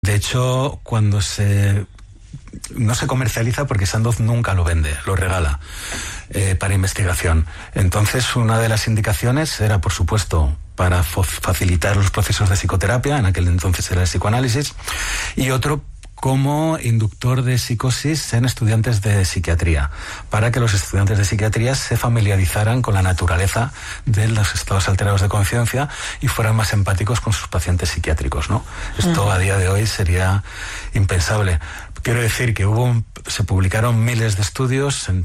De hecho, no se comercializa porque Sandoz nunca lo vende, lo regala para investigación. Entonces, una de las indicaciones era, por supuesto, para facilitar los procesos de psicoterapia, en aquel entonces era el psicoanálisis, y otro como inductor de psicosis en estudiantes de psiquiatría, para que los estudiantes de psiquiatría se familiarizaran con la naturaleza de los estados alterados de conciencia y fueran más empáticos con sus pacientes psiquiátricos, ¿no? Esto a día de hoy sería impensable. Quiero decir que se publicaron miles de estudios en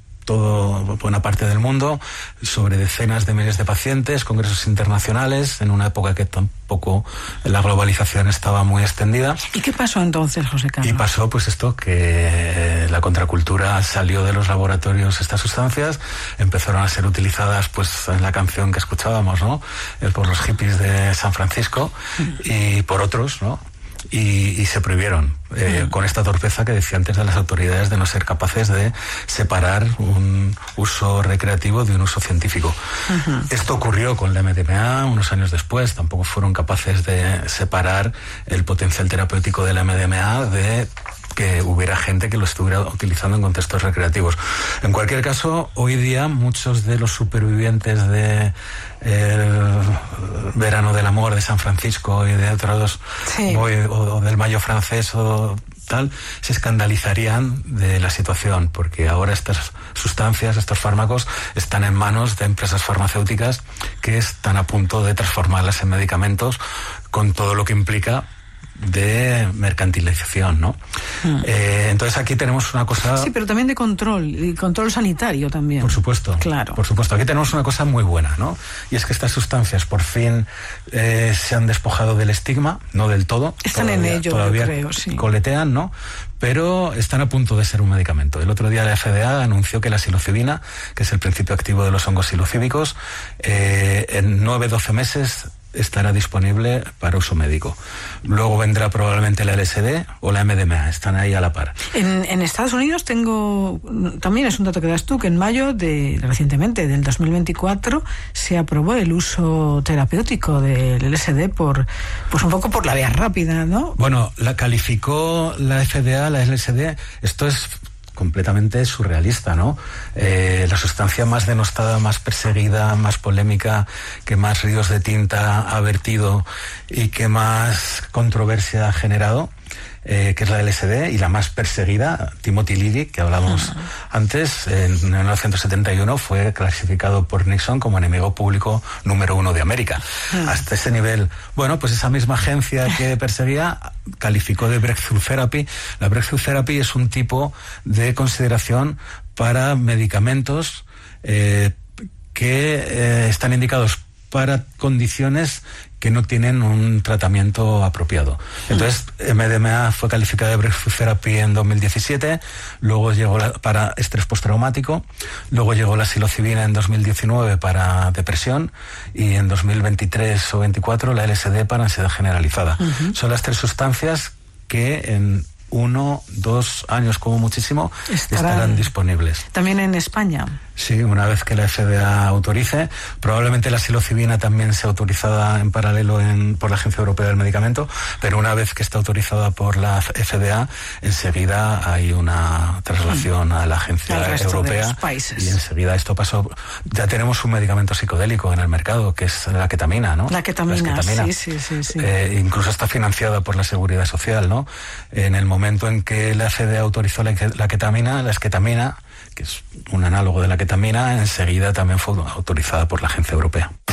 buena parte del mundo, sobre decenas de miles de pacientes, congresos internacionales, en una época que tampoco la globalización estaba muy extendida. ¿Y qué pasó entonces, José Carlos? Y pasó pues esto, que la contracultura salió de los laboratorios estas sustancias, empezaron a ser utilizadas pues en la canción que escuchábamos, ¿no? Por los hippies de San Francisco y por otros, ¿no? Y se prohibieron, con esta torpeza que decía antes de las autoridades de no ser capaces de separar un uso recreativo de un uso científico. Esto ocurrió con la MDMA unos años después, tampoco fueron capaces de separar el potencial terapéutico de la MDMA de que hubiera gente que lo estuviera utilizando en contextos recreativos. En cualquier caso, hoy día muchos de los supervivientes de el Verano del Amor de San Francisco y de otros, o del Mayo francés o tal, se escandalizarían de la situación, porque ahora estas sustancias, estos fármacos, están en manos de empresas farmacéuticas que están a punto de transformarlas en medicamentos, con todo lo que implica de mercantilización, ¿no? Entonces aquí tenemos una cosa... Sí, pero también de control, y control sanitario también. Por supuesto. Claro. Por supuesto. Aquí tenemos una cosa muy buena, ¿no? Y es que estas sustancias por fin se han despojado del estigma, no del todo. Están en ello, todavía yo creo, sí. Coletean, ¿no? Pero están a punto de ser un medicamento. El otro día la FDA anunció que la psilocibina, que es el principio activo de los hongos psilocíbicos, en 9-12 meses estará disponible para uso médico. Luego vendrá probablemente la LSD o la MDMA, están ahí a la par. En Estados Unidos también es un dato que das tú, que en mayo recientemente, del 2024, se aprobó el uso terapéutico del LSD pues un poco por la vía rápida, ¿no? Bueno, la calificó la FDA, la LSD, esto es completamente surrealista, ¿no? La sustancia más denostada, más perseguida, más polémica, que más ríos de tinta ha vertido y que más controversia ha generado, que es la LSD, y la más perseguida, Timothy Leary, que hablamos antes, en 1971 fue clasificado por Nixon como enemigo público número 1 de América. Hasta ese nivel. Bueno, pues esa misma agencia que perseguía calificó de Breakthrough Therapy. La Breakthrough Therapy es un tipo de consideración para medicamentos que están indicados para condiciones que no tienen un tratamiento apropiado. Entonces, MDMA fue calificada de Breakthrough Therapy en 2017, luego llegó para estrés postraumático, luego llegó la psilocibina en 2019 para depresión, y en 2023 o 2024 la LSD para ansiedad generalizada. Son las tres sustancias que en 1-2 años como muchísimo estarán disponibles. ¿También en España? Sí, una vez que la FDA autorice. Probablemente la psilocibina también sea autorizada en paralelo por la Agencia Europea del Medicamento, pero una vez que está autorizada por la FDA, enseguida hay una traslación a la Agencia Europea y enseguida esto pasó. Ya tenemos un medicamento psicodélico en el mercado, que es la ketamina, ¿no? La ketamina. Sí. Incluso está financiada por la Seguridad Social, ¿no? En el momento en que la FDA autorizó la ketamina, la esketamina, que es un análogo de la ketamina, enseguida también fue autorizada por la Agencia Europea.